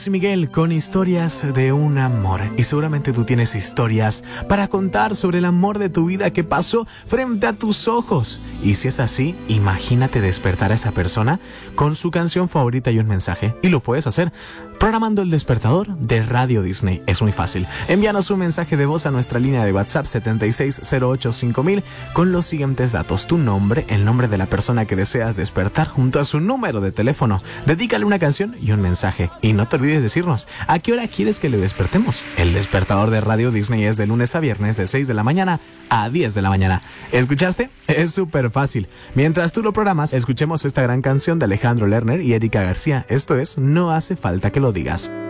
Luis Miguel con historias de un amor. Y seguramente tú tienes historias para contar sobre el amor de tu vida que pasó frente a tus ojos. Y si es así, imagínate despertar a esa persona con su canción favorita y un mensaje. Y lo puedes hacer programando el despertador de Radio Disney. Es muy fácil. Envíanos un mensaje de voz a nuestra línea de WhatsApp 76085000 con los siguientes datos: tu nombre, el nombre de la persona que deseas despertar junto a su número de teléfono. Dedícale una canción y un mensaje. Y no te olvides decirnos a qué hora quieres que le despertemos. El despertador de Radio Disney es de lunes a viernes de 6 de la mañana a 10 de la mañana. ¿Escuchaste? Es súper fácil. Mientras tú lo programas, escuchemos esta gran canción de Alejandro Lerner y Erika García. Esto es No hace falta que lo digas.